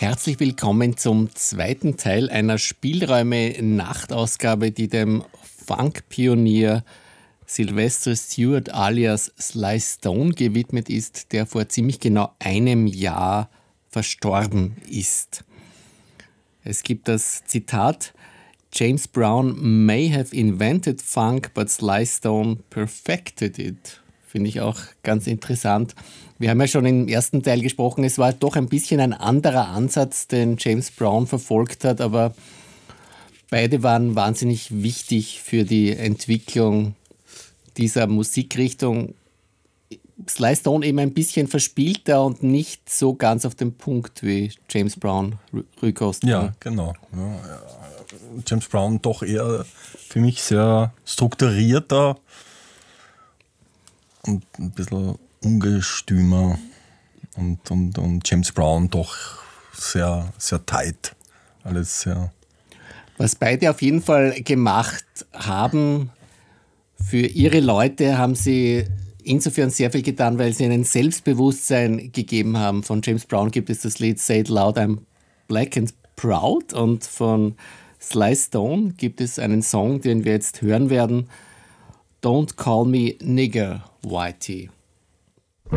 Herzlich willkommen zum zweiten Teil einer Spielräume-Nachtausgabe, die dem Funk-Pionier Sylvester Stewart alias Sly Stone gewidmet ist, der vor ziemlich genau einem Jahr verstorben ist. Es gibt das Zitat: James Brown may have invented funk, but Sly Stone perfected it. Finde ich auch ganz interessant. Wir haben ja schon im ersten Teil gesprochen, es war doch ein bisschen ein anderer Ansatz, den James Brown verfolgt hat, aber beide waren wahnsinnig wichtig für die Entwicklung dieser Musikrichtung. Sly Stone eben ein bisschen verspielter und nicht so ganz auf den Punkt wie James Brown Rückkosten. Ja, genau. Ja, James Brown doch eher für mich sehr strukturierter und ein bisschen ungestümer und James Brown doch sehr, sehr tight. Alles sehr. Was beide auf jeden Fall gemacht haben, für ihre Leute haben sie insofern sehr viel getan, weil sie ihnen Selbstbewusstsein gegeben haben. Von James Brown gibt es das Lied Say It Loud, I'm Black and Proud, und von Sly Stone gibt es einen Song, den wir jetzt hören werden, Don't Call Me Nigger, Whitey.